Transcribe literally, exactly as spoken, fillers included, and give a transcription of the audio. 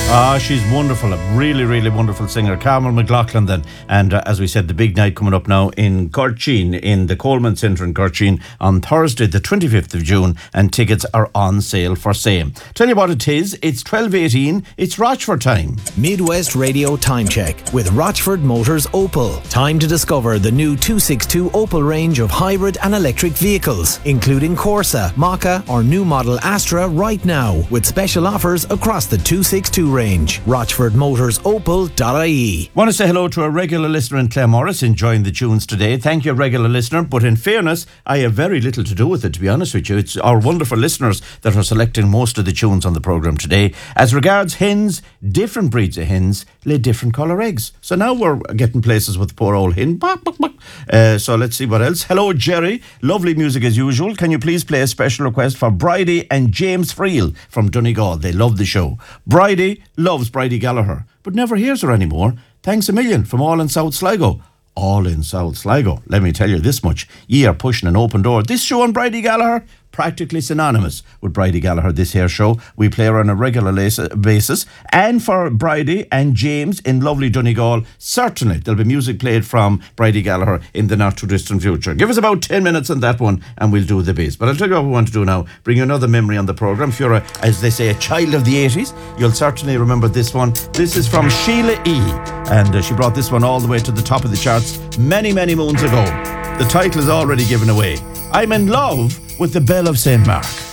Ah, she's wonderful, a really, really wonderful singer, Carmel McLaughlin then. And uh, as we said, the big night coming up now in Corcheen, in the Coleman Centre in Corcheen on Thursday, the twenty-fifth of June, and tickets are on sale for same. Tell you what it is, it's twelve eighteen, it's Rochford time. Midwest Radio Time Check with Rochford Motors Opel. Time to discover the new two sixty-two Opel range of hybrid and electric vehicles, including Corsa, Maka or new model Astra right now, with special offers across the two sixty-two range. rochford motors opel dot I E. Want to say hello to a regular listener in Claremorris enjoying the tunes today. Thank you, regular listener, but in fairness, I have very little to do with it, to be honest with you. It's our wonderful listeners that are selecting most of the tunes on the programme today. As regards hens, different breeds of hens lay different colour eggs. So now we're getting places with the poor old hen. Uh, so let's see what else. Hello, Jerry. Lovely music as usual. Can you please play a special request for Bridie and James Friel from Donegal? They love the show. Bridie loves Bridie Gallagher, but never hears her anymore. Thanks a million from all in South Sligo. All in South Sligo. Let me tell you this much. Ye are pushing an open door. This show on Bridie Gallagher, practically synonymous with Bridie Gallagher, this here show. We play her on a regular basis. And for Bridie and James in lovely Donegal, certainly there'll be music played from Bridie Gallagher in the not too distant future. Give us about ten minutes on that one and we'll do the base. But I'll tell you what we want to do now. Bring you another memory on the programme. If you're, a, as they say, a child of the eighties, you'll certainly remember this one. This is from Sheila E. And uh, she brought this one all the way to the top of the charts many, many moons ago. The title is already given away. I'm in love with the Belle of Saint Mark.